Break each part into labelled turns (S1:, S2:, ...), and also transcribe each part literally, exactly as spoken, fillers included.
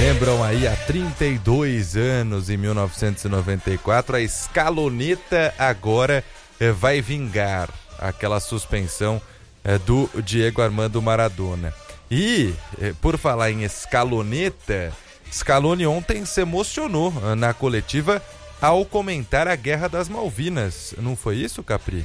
S1: lembram aí, há trinta e dois anos, em mil novecentos e noventa e quatro, a escaloneta agora eh, vai vingar aquela suspensão eh, do Diego Armando Maradona. E, eh, por falar em escaloneta, Scaloni ontem se emocionou eh, na coletiva ao comentar a Guerra das Malvinas. Não foi isso, Capri?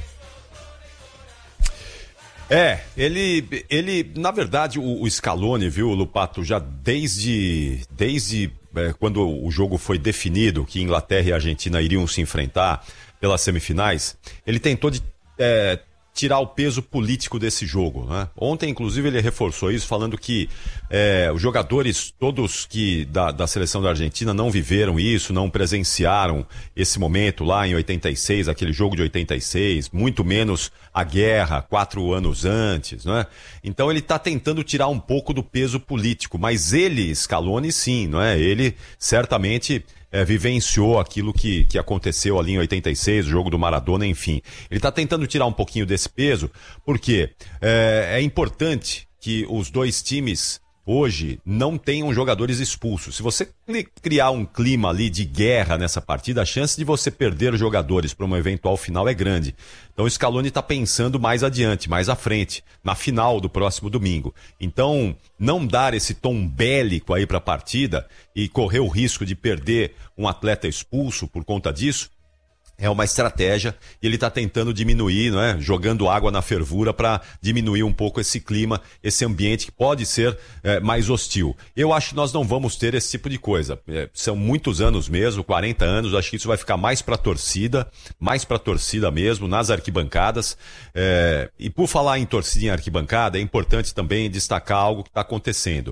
S2: É, ele, ele na verdade, o, o Scaloni, viu, Lupato, já desde, desde é, quando o jogo foi definido, que Inglaterra e Argentina iriam se enfrentar pelas semifinais, ele tentou de, é, tirar o peso político desse jogo, né? Ontem, inclusive, ele reforçou isso, falando que é, os jogadores todos que da, da seleção da Argentina não viveram isso, não presenciaram esse momento lá em oitenta e seis, aquele jogo de oitenta e seis, muito menos a guerra, quatro anos antes, né? Então ele está tentando tirar um pouco do peso político, mas ele, Scaloni, sim, não é? Ele certamente é, vivenciou aquilo que, que aconteceu ali em oitenta e seis, o jogo do Maradona, enfim. Ele está tentando tirar um pouquinho desse peso, porque é, é importante que os dois times hoje não tenham jogadores expulsos. Se você criar um clima ali de guerra nessa partida, a chance de você perder jogadores para uma eventual final é grande. Então o Scaloni está pensando mais adiante, mais à frente, na final do próximo domingo. Então, não dar esse tom bélico aí para a partida e correr o risco de perder um atleta expulso por conta disso, é uma estratégia e ele está tentando diminuir, não é? Jogando água na fervura para diminuir um pouco esse clima, esse ambiente que pode ser é, mais hostil. Eu acho que nós não vamos ter esse tipo de coisa. É, são muitos anos mesmo, quarenta anos, acho que isso vai ficar mais para a torcida, mais para a torcida mesmo, nas arquibancadas. É, e por falar em torcida em arquibancada, é importante também destacar algo que está acontecendo.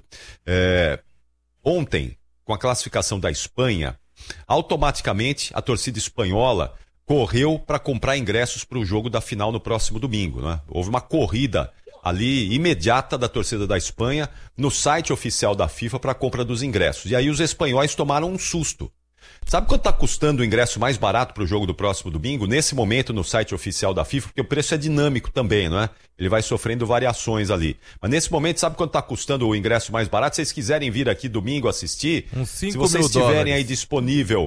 S2: É, ontem, com a classificação da Espanha, automaticamente a torcida espanhola correu para comprar ingressos para o jogo da final no próximo domingo, né? Houve uma corrida ali imediata da torcida da Espanha no site oficial da FIFA para a compra dos ingressos. E aí os espanhóis tomaram um susto. Sabe quanto está custando o ingresso mais barato para o jogo do próximo domingo? Nesse momento no site oficial da FIFA, porque o preço é dinâmico também, não é? Ele vai sofrendo variações ali. Mas nesse momento, sabe quanto está custando o ingresso mais barato? Se vocês quiserem vir aqui domingo assistir,
S1: uns cinco
S2: se vocês
S1: mil
S2: tiverem
S1: dólares.
S2: aí disponível,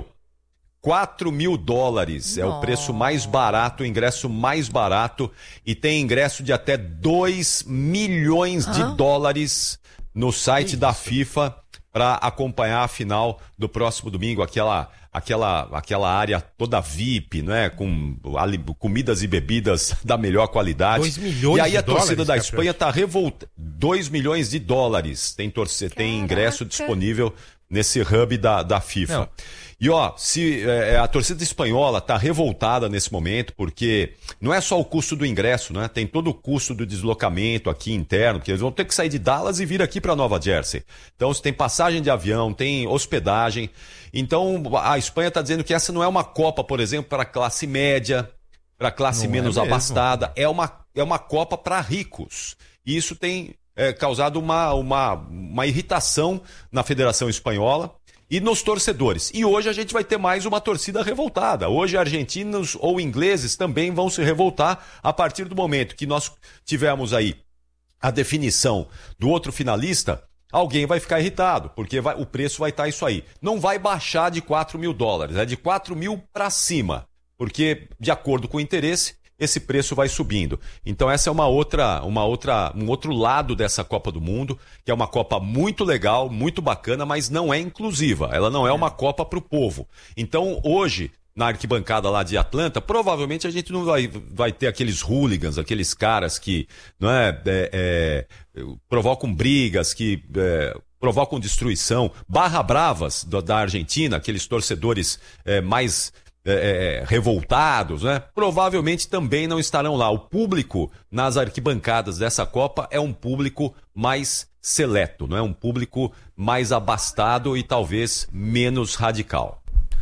S2: quatro mil dólares é o preço mais barato, o ingresso mais barato, e tem ingresso de até dois milhões de
S3: Ah.
S2: dólares no site da FIFA para acompanhar a final do próximo domingo, aquela, aquela, aquela área toda V I P, né? Com ali, comidas e bebidas da melhor qualidade.
S4: Dois milhões
S2: e aí
S4: de
S2: a torcida
S4: dólares,
S2: da
S4: Capri?
S2: Espanha está revoltada. Dois milhões de dólares tem, torce... tem ingresso disponível nesse hub da, da FIFA.
S1: Não.
S2: E ó, se é, a torcida espanhola está revoltada nesse momento, porque não é só o custo do ingresso, né? Tem todo o custo do deslocamento aqui interno, porque eles vão ter que sair de Dallas e vir aqui para Nova Jersey. Então, você tem passagem de avião, tem hospedagem. Então, a Espanha está dizendo que essa não é uma Copa, por exemplo, para a classe média, para a classe
S1: Não
S2: menos
S1: é mesmo.
S2: abastada. É uma, é uma Copa para ricos. E isso tem é, causado uma, uma, uma irritação na Federação Espanhola e nos torcedores. E hoje a gente vai ter mais uma torcida revoltada. Hoje argentinos ou ingleses também vão se revoltar a partir do momento que nós tivermos aí a definição do outro finalista. Alguém vai ficar irritado, porque vai, o preço vai estar isso aí. Não vai baixar de quatro mil dólares, é de quatro mil para cima, porque de acordo com o interesse, esse preço vai subindo. Então essa é uma outra, uma outra, um outro lado dessa Copa do Mundo, que é uma Copa muito legal, muito bacana, mas não é inclusiva. Ela não é uma Copa para o povo. Então hoje, na arquibancada lá de Atlanta, provavelmente a gente não vai, vai ter aqueles hooligans, aqueles caras que não é, é, é, provocam brigas, que é, provocam destruição, barra bravas do, da Argentina, aqueles torcedores é, mais É, é, revoltados, né? Provavelmente também não estarão lá. O público nas arquibancadas dessa Copa é um público mais seleto, não é? Um público mais abastado e talvez menos radical.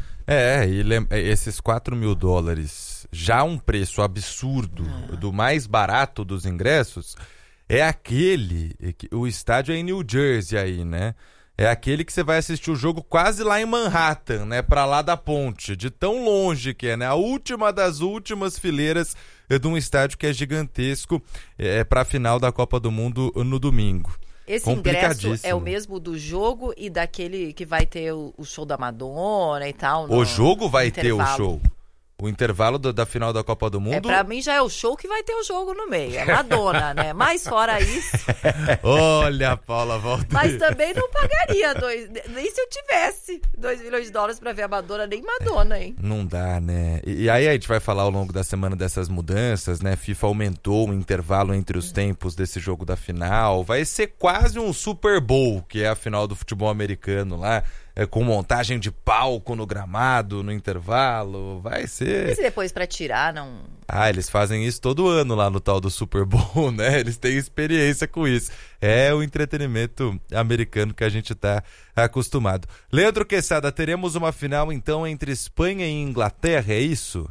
S1: É, e lem- esses quatro mil dólares, já um preço absurdo do mais barato dos ingressos, é aquele, que- o estádio é em New Jersey aí, né? É aquele que você vai assistir o jogo quase lá em Manhattan, né? Pra lá da ponte, de tão longe que é, né? A última das últimas fileiras de um estádio que é gigantesco, é, pra final da Copa do Mundo no domingo.
S3: Esse ingresso é o mesmo do jogo e daquele que vai ter o, o show da Madonna e tal?
S1: No, o jogo vai
S3: intervalo.
S1: ter o show. O intervalo do, da final da Copa do Mundo...
S3: É, pra mim já é o show que vai ter o jogo no meio. É Madonna, né? Mas fora isso...
S1: Olha, Paula, volta.
S3: Mas também não pagaria dois... Nem se eu tivesse dois milhões de dólares pra ver a Madonna, nem Madonna, hein?
S1: Não dá, né? E, e aí a gente vai falar ao longo da semana dessas mudanças, né? FIFA aumentou o intervalo entre os tempos desse jogo da final. Vai ser quase um Super Bowl, que é a final do futebol americano lá. É, com montagem de palco no gramado, no intervalo, vai ser...
S3: Mas e depois pra tirar, não...
S1: Ah, eles fazem isso todo ano lá no tal do Super Bowl, né? Eles têm experiência com isso. É o entretenimento americano que a gente tá acostumado. Leandro Quesada, teremos uma final então entre Espanha e Inglaterra, é isso?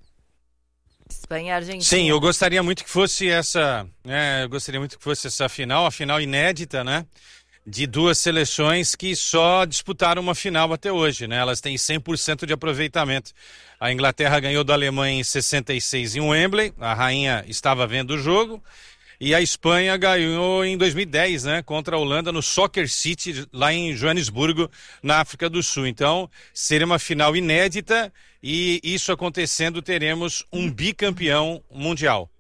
S3: Espanha e Argentina.
S4: Sim, eu gostaria muito que fosse essa... É, eu gostaria muito que fosse essa final, a final inédita, né? De duas seleções que só disputaram uma final até hoje, né? Elas têm cem por cento de aproveitamento. A Inglaterra ganhou da Alemanha em sessenta e seis em Wembley, a rainha estava vendo o jogo, e a Espanha ganhou em dois mil e dez, né? Contra a Holanda no Soccer City, lá em Joanesburgo, na África do Sul. Então, seria uma final inédita e isso acontecendo, teremos um bicampeão mundial.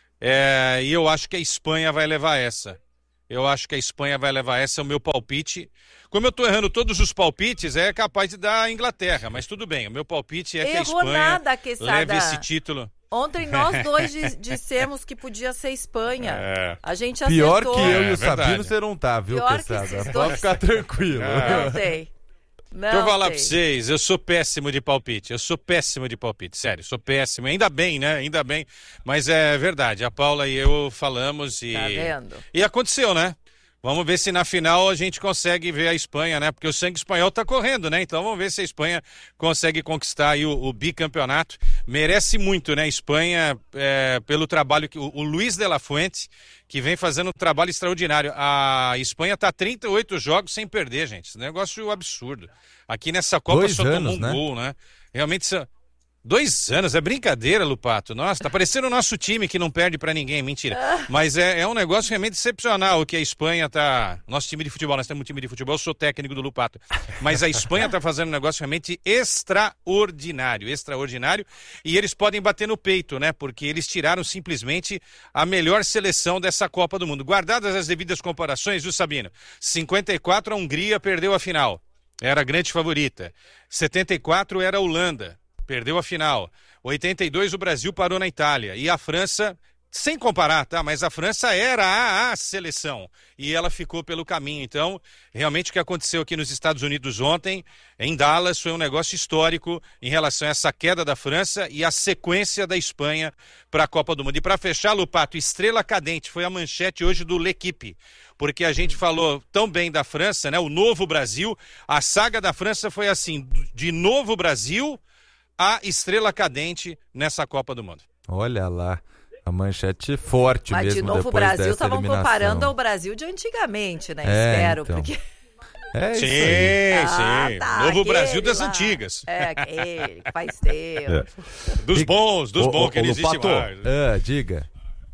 S4: É, e eu acho que a Espanha vai levar essa. Eu acho que a Espanha vai levar essa, é o meu palpite. Como eu estou errando todos os palpites, é capaz de dar a Inglaterra, mas tudo bem. O meu palpite é que a Espanha
S3: nada,
S4: leve esse título.
S3: Ontem nós dois dissemos que podia ser Espanha. É. A gente
S1: Pior
S3: acertou.
S1: que eu e o
S4: é
S1: Sabino você não tá, viu,
S3: Pior
S1: Quesada?
S3: que
S1: Pode
S3: dois...
S1: ficar tranquilo.
S3: É. Não tem. Não
S4: Então eu vou falar
S3: tem.
S4: pra vocês, eu sou péssimo de palpite, eu sou péssimo de palpite, sério, sou péssimo, ainda bem, né, ainda bem, mas é verdade, a Paula e eu falamos e...
S3: Tá vendo?
S4: E aconteceu, né? Vamos ver se na final a gente consegue ver a Espanha, né? Porque o sangue espanhol tá correndo, né? Então vamos ver se a Espanha consegue conquistar aí o, o bicampeonato. Merece muito, né? A Espanha, é, pelo trabalho que... O, o Luiz de la Fuente, que vem fazendo um trabalho extraordinário. A Espanha tá trinta e oito jogos sem perder, gente. Esse negócio absurdo. Aqui nessa Copa
S1: Dois
S4: só
S1: anos,
S4: tomou um
S1: né?
S4: gol, né? Realmente... Dois anos, é brincadeira, Lupato. Nossa, tá parecendo o nosso time que não perde pra ninguém, mentira. Mas é, é um negócio realmente excepcional o que a Espanha tá... Nosso time de futebol, nós temos um time de futebol, eu sou técnico do Lupato. Mas a Espanha tá fazendo um negócio realmente extraordinário, extraordinário. E eles podem bater no peito, né? Porque eles tiraram simplesmente a melhor seleção dessa Copa do Mundo. Guardadas as devidas comparações, viu, Sabino? cinquenta e quatro, a Hungria perdeu a final. Era a grande favorita. setenta e quatro era a Holanda. Perdeu a final. oitenta e dois o Brasil parou na Itália. E a França, sem comparar, tá? Mas a França era a, a seleção. E ela ficou pelo caminho. Então, realmente o que aconteceu aqui nos Estados Unidos ontem, em Dallas, foi um negócio histórico em relação a essa queda da França e a sequência da Espanha para a Copa do Mundo. E para fechar, Lupato, estrela cadente, foi a manchete hoje do L'Equipe. Porque a gente falou tão bem da França, né? O Novo Brasil. A saga da França foi assim, de Novo Brasil... a estrela cadente nessa Copa do Mundo.
S1: Olha lá, a manchete forte
S3: Mas
S1: mesmo.
S3: de novo o
S1: depois
S3: Brasil,
S1: dessa
S3: estavam
S1: eliminação.
S3: comparando ao Brasil de antigamente, né?
S1: É,
S3: Espero,
S1: então.
S3: porque...
S1: É
S4: sim,
S1: isso aí.
S4: sim.
S3: Ah, tá,
S4: Novo
S3: aquele
S4: Brasil das
S3: lá.
S4: antigas.
S3: É, aquele que faz tempo.
S2: É.
S4: Dos bons, dos
S2: Ô,
S4: bons
S2: ô,
S4: que não
S2: ô,
S4: existe
S2: Lupato.
S4: mais.
S1: Ah, diga.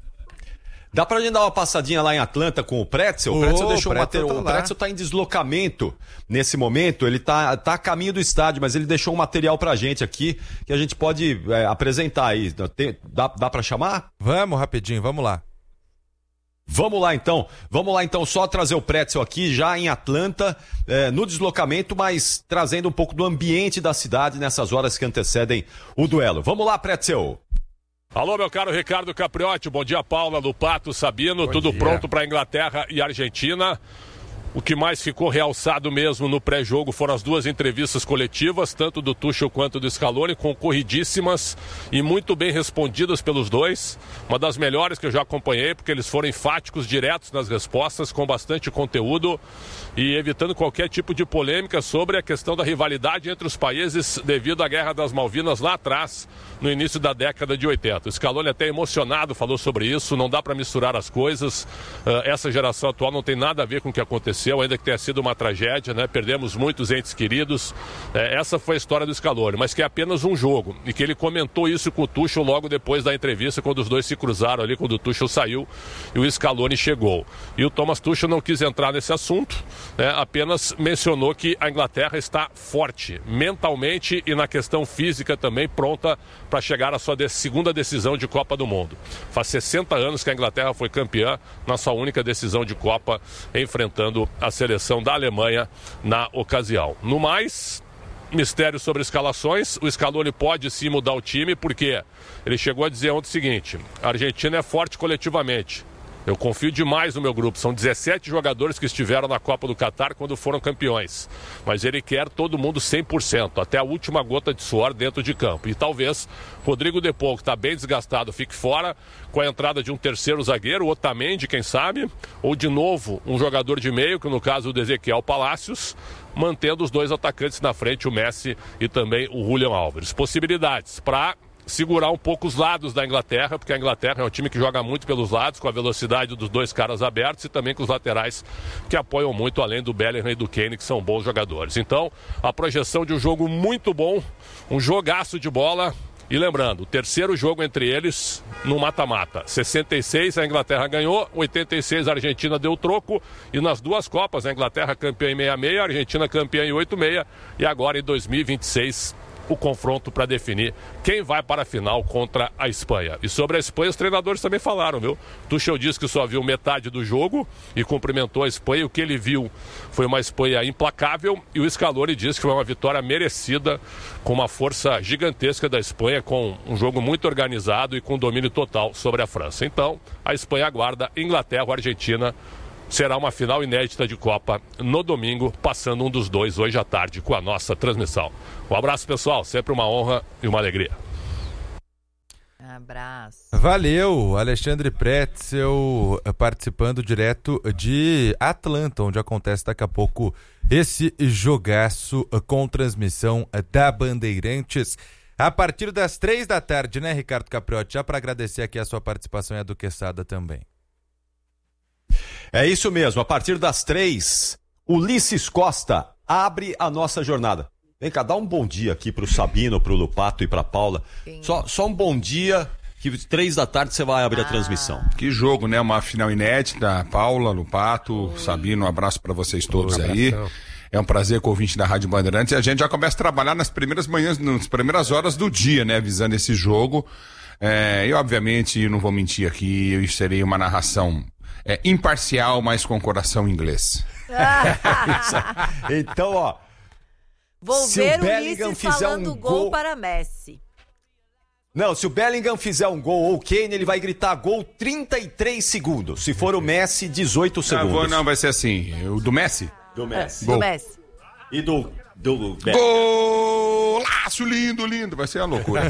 S2: Dá pra gente dar uma passadinha lá em Atlanta com o Pretzel? O
S1: Ô,
S2: Pretzel deixou
S1: o
S2: uma
S1: Pretzel
S2: material.
S1: tá
S2: O
S1: lá.
S2: Pretzel tá em deslocamento nesse momento. Ele tá, tá a caminho do estádio, mas ele deixou um material pra gente aqui que a gente pode é, apresentar aí. Tem- dá, dá pra chamar?
S1: Vamos rapidinho, vamos lá.
S2: Vamos lá então, vamos lá então, só trazer o Pretzel aqui já em Atlanta, é, no deslocamento, mas trazendo um pouco do ambiente da cidade nessas horas que antecedem o duelo. Vamos lá, Pretzel!
S5: Alô, meu caro Ricardo Capriotti, bom dia, Paula, Lupato, Sabino,
S1: Bom
S5: tudo
S1: dia.
S5: pronto para Inglaterra e Argentina. O que mais ficou realçado mesmo no pré-jogo foram as duas entrevistas coletivas, tanto do Tuchel quanto do Scaloni, concorridíssimas e muito bem respondidas pelos dois. Uma das melhores que eu já acompanhei, porque eles foram enfáticos, diretos nas respostas, com bastante conteúdo e evitando qualquer tipo de polêmica sobre a questão da rivalidade entre os países devido à Guerra das Malvinas lá atrás, no início da década de oitenta. O Scaloni até emocionado falou sobre isso, não dá para misturar as coisas. Uh, essa geração atual não tem nada a ver com o que aconteceu aconteceu, ainda que tenha sido uma tragédia, né? Perdemos muitos entes queridos. É, essa foi a história do Scaloni, mas que é apenas um jogo. E que ele comentou isso com o Tuchel logo depois da entrevista, quando os dois se cruzaram ali, quando o Tuchel saiu e o Scaloni chegou. E o Thomas Tuchel não quis entrar nesse assunto, né? Apenas mencionou que a Inglaterra está forte, mentalmente e na questão física também, pronta para chegar à sua de- segunda decisão de Copa do Mundo. Faz sessenta anos que a Inglaterra foi campeã na sua única decisão de Copa, enfrentando a seleção da Alemanha na ocasião. No mais, mistério sobre escalações. O Scaloni pode sim mudar o time, porque ele chegou a dizer ontem o seguinte: a Argentina é forte coletivamente. Eu confio demais no meu grupo. São dezessete jogadores que estiveram na Copa do Catar quando foram campeões. Mas ele quer todo mundo cem por cento, até a última gota de suor dentro de campo. E talvez Rodrigo De Paul, que está bem desgastado, fique fora, com a entrada de um terceiro zagueiro, o Otamendi, quem sabe, ou de novo um jogador de meio, que no caso do Ezequiel Palacios, mantendo os dois atacantes na frente, o Messi e também o Julián Álvares. Possibilidades para segurar um pouco os lados da Inglaterra, porque a Inglaterra é um time que joga muito pelos lados, com a velocidade dos dois caras abertos e também com os laterais que apoiam muito, além do Bellingham e do Kane, que são bons jogadores. Então, a projeção de um jogo muito bom, um jogaço de bola. E lembrando, o terceiro jogo entre eles no mata-mata. sessenta e seis a Inglaterra ganhou, oitenta e seis a Argentina deu troco, e nas duas Copas, a Inglaterra campeã em sessenta e seis, a Argentina campeã em oitenta e seis, e agora em dois mil e vinte e seis o confronto para definir quem vai para a final contra a Espanha. E sobre a Espanha, os treinadores também falaram, viu? Tuchel disse que só viu metade do jogo e cumprimentou a Espanha. O que ele viu foi uma Espanha implacável, e o Scaloni disse que foi uma vitória merecida, com uma força gigantesca da Espanha, com um jogo muito organizado e com domínio total sobre a França. Então, a Espanha aguarda Inglaterra ou Argentina. Será uma final inédita de Copa no domingo, passando um dos dois hoje à tarde com a nossa transmissão. Um abraço, pessoal. Sempre uma honra e uma alegria.
S3: Abraço.
S1: Valeu, Alexandre Pretzel, participando direto de Atlanta, onde acontece daqui a pouco esse jogaço com transmissão da Bandeirantes. A partir das três da tarde, né, Ricardo Capriotti? Já para agradecer aqui a sua participação e a do Quesada também.
S2: É isso mesmo, a partir das três, Ulisses Costa abre a nossa jornada. Vem cá, dá um bom dia aqui pro Sabino, pro Lupato e pra Paula. Só, só um bom dia, que três da tarde você vai abrir ah. a transmissão.
S6: Que jogo, né? Uma final inédita. Paula, Lupato, Oi. Sabino, um abraço pra vocês todos um aí. É um prazer com o ouvinte da Rádio Bandeirantes. E a gente já começa a trabalhar nas primeiras manhãs, nas primeiras horas do dia, né? Visando esse jogo. É, e obviamente, não vou mentir aqui, eu serei uma narração É imparcial, mas com coração inglês.
S2: Então, ó.
S3: Vou ver o Ulisses falando um gol, gol para Messi.
S2: Não, se o Bellingham fizer um gol ou o Kane, ele vai gritar gol trinta e três segundos. Se for o Messi, dezoito segundos.
S6: Não, vou, não vai ser assim. O do Messi?
S2: Do Messi.
S3: É, do Messi.
S2: E do... do
S6: Golaço lindo, lindo. Vai ser uma loucura.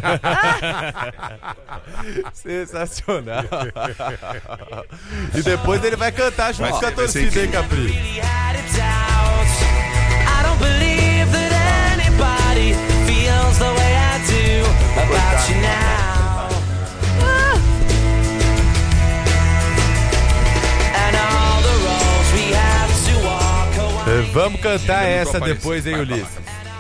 S1: Sensacional. E depois ele vai cantar junto vai com a torcida, hein, Capri? Vamos cantar essa depois, hein, Ulisses?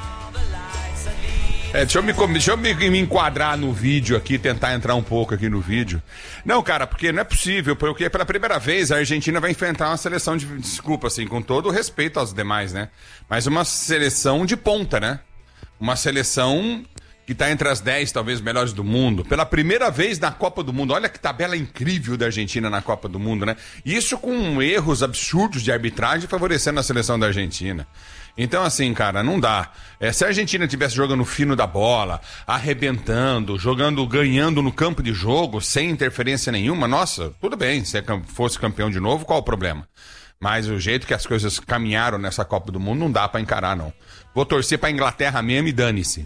S6: É, deixa eu, me, deixa eu me, me enquadrar no vídeo aqui, tentar entrar um pouco aqui no vídeo. Não, cara, porque não é possível, porque pela primeira vez a Argentina vai enfrentar uma seleção de, desculpa, assim, com todo o respeito aos demais, né? Mas uma seleção de ponta, né? Uma seleção que tá entre as dez, talvez, melhores do mundo. Pela primeira vez na Copa do Mundo. Olha que tabela incrível da Argentina na Copa do Mundo, né? Isso com erros absurdos de arbitragem favorecendo a seleção da Argentina. Então, assim, cara, não dá. É, se a Argentina estivesse jogando fino da bola, arrebentando, jogando, ganhando no campo de jogo, sem interferência nenhuma, nossa, tudo bem. Se fosse campeão de novo, qual o problema? Mas o jeito que as coisas caminharam nessa Copa do Mundo não dá pra encarar, não. Vou torcer pra Inglaterra mesmo e dane-se.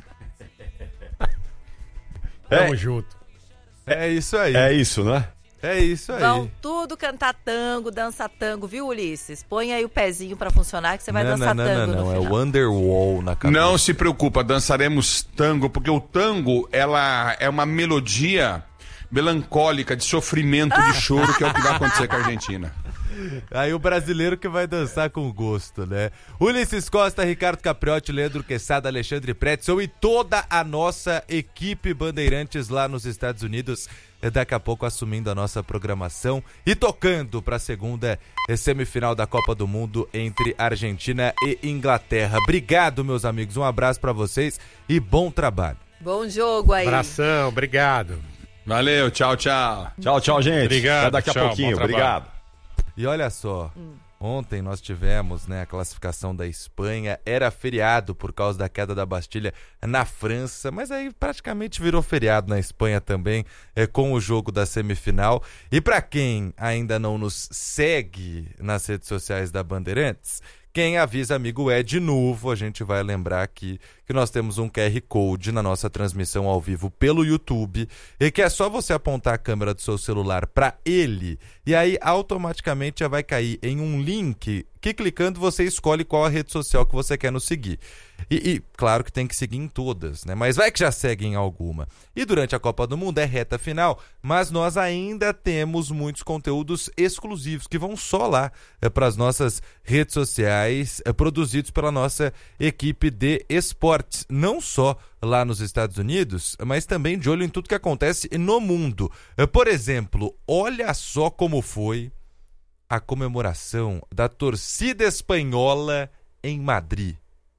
S1: Tamo é, junto. É isso aí.
S2: É isso, né?
S1: É isso aí.
S3: Vão tudo cantar tango, dançar tango, viu, Ulisses? Põe aí o pezinho pra funcionar que você vai
S1: não,
S3: dançar
S1: não,
S3: tango
S1: não, não,
S3: no
S1: não.
S3: final.
S1: É o Underwall na cabeça.
S6: Não se preocupa, dançaremos tango, porque o tango, ela é uma melodia melancólica de sofrimento, de choro, que é o que vai acontecer com a Argentina.
S1: Aí o brasileiro que vai dançar com gosto, né? Ulisses Costa, Ricardo Capriotti, Leandro Quesada, Alexandre Pretzel e toda a nossa equipe Bandeirantes lá nos Estados Unidos, daqui a pouco assumindo a nossa programação e tocando para a segunda semifinal da Copa do Mundo entre Argentina e Inglaterra. Obrigado, meus amigos, um abraço para vocês e bom trabalho.
S3: Bom jogo aí.
S7: Abração, obrigado.
S6: Valeu, tchau, tchau.
S2: Tchau, tchau, gente.
S4: Obrigado,
S2: Até daqui
S4: tchau,
S2: a pouquinho.
S4: bom
S2: Obrigado.
S1: E olha só,
S3: Hum.
S1: ontem nós tivemos, né, a classificação da Espanha, era feriado por causa da queda da Bastilha na França, mas aí praticamente virou feriado na Espanha também, é, com o jogo da semifinal. E para quem ainda não nos segue nas redes sociais da Bandeirantes, quem avisa amigo é, de novo, a gente vai lembrar aqui que nós temos um Q R Code na nossa transmissão ao vivo pelo YouTube e que é só você apontar a câmera do seu celular para ele e aí automaticamente já vai cair em um link que clicando você escolhe qual a rede social que você quer nos seguir. E, e claro que tem que seguir em todas, né? Mas vai que já segue em alguma. E durante a Copa do Mundo é reta final, mas nós ainda temos muitos conteúdos exclusivos que vão só lá é, para as nossas redes sociais, é, produzidos pela nossa equipe de esportes, não só lá nos Estados Unidos, mas também de olho em tudo que acontece no mundo. É, por exemplo, olha só como foi a comemoração da torcida espanhola em Madrid.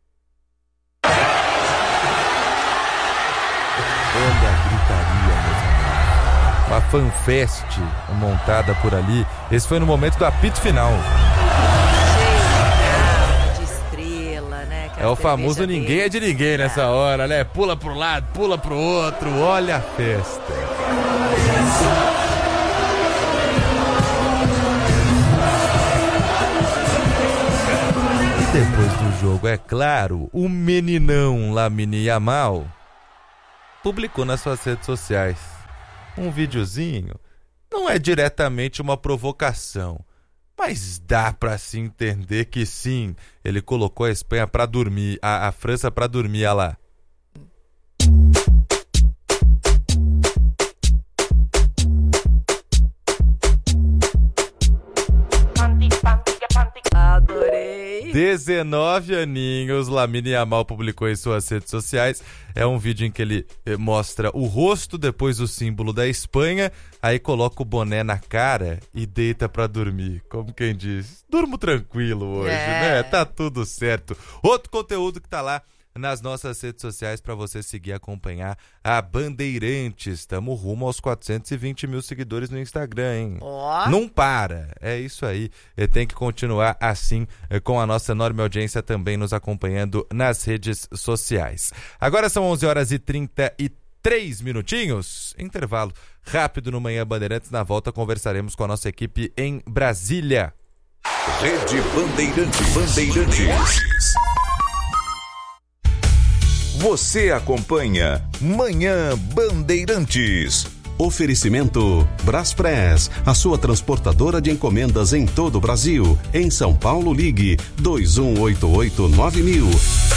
S1: Olha a gritaria, meus amigos. Uma fanfest montada por ali. Esse foi no momento do apito final.
S3: Cheio de estrela, né?
S1: É o famoso ninguém é de ninguém nessa hora, né? Pula pro lado, pula pro outro. Olha a festa. E depois do jogo, é claro, o meninão Lamine Yamal publicou nas suas redes sociais um videozinho. Não é diretamente uma provocação, mas dá pra se entender que sim, ele colocou a Espanha pra dormir, a, a França pra dormir, olha lá.
S3: Adorei.
S1: dezenove aninhos, Lamine Yamal publicou em suas redes sociais. É um vídeo em que ele eh, mostra o rosto, depois o símbolo da Espanha, aí coloca o boné na cara e deita pra dormir. Como quem diz, durmo tranquilo hoje,
S3: É.
S1: né? Tá tudo certo. Outro conteúdo que tá lá nas nossas redes sociais para você seguir e acompanhar a Bandeirantes. Estamos rumo aos quatrocentos e vinte mil seguidores no Instagram, hein?
S3: Ó.
S1: Não para, é isso aí. E tem que continuar assim, eh, com a nossa enorme audiência também nos acompanhando nas redes sociais. Agora são onze horas e trinta e três minutinhos. Intervalo rápido no Manhã Bandeirantes. Na volta conversaremos com a nossa equipe em Brasília.
S8: Rede Bandeirantes. Bandeirantes. Você acompanha Manhã Bandeirantes. Oferecimento Braspress, a sua transportadora de encomendas em todo o Brasil. Em São Paulo, ligue dois um oito oito nove mil.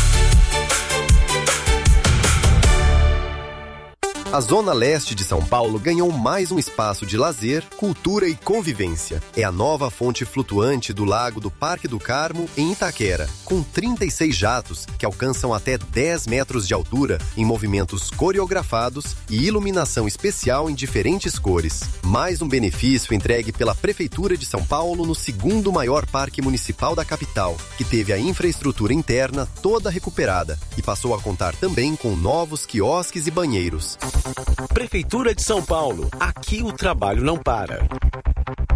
S9: A Zona Leste de São Paulo ganhou mais um espaço de lazer, cultura e convivência. É a nova fonte flutuante do Lago do Parque do Carmo, em Itaquera, com trinta e seis jatos que alcançam até dez metros de altura, em movimentos coreografados e iluminação especial em diferentes cores. Mais um benefício entregue pela Prefeitura de São Paulo no segundo maior parque municipal da capital, que teve a infraestrutura interna toda recuperada e passou a contar também com novos quiosques e banheiros.
S10: Prefeitura de São Paulo. Aqui o trabalho não para.